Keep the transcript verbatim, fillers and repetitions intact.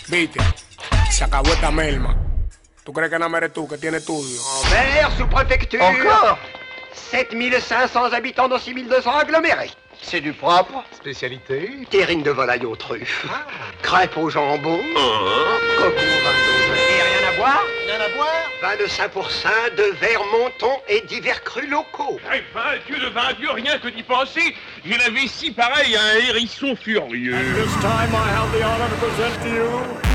Viste, se acabó esta merma. ¿Tú crees que nada más eres tú que tiene estudio? Anvers, sous-préfecture. Encore sept mille cinq cents habitants dans six mille deux cents agglomérés. C'est du propre. Spécialité? Terrine de volaille aux truffes. Ah. Crêpes au jambon. Coco au vin d'Auvergne. Et rien à boire? Rien à boire? Vin de cinq pour cent, de Vermonton et divers crus locaux. Eh ben, Dieu de vin Dieu, rien que d'y penser, j'ai la vessie pareil à un hérisson furieux. And this time I have the honor to present to you